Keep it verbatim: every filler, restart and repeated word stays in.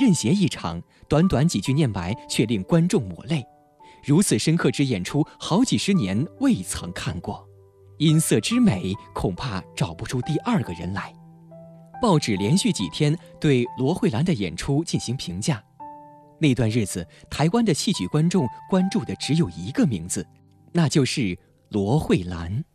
混血一场，短短几句念白却令观众抹泪。如此深刻之演出，好几十年未曾看过。音色之美，恐怕找不出第二个人来。报纸连续几天对罗慧兰的演出进行评价。那段日子，台湾的戏曲观众关注的只有一个名字，那就是罗慧兰。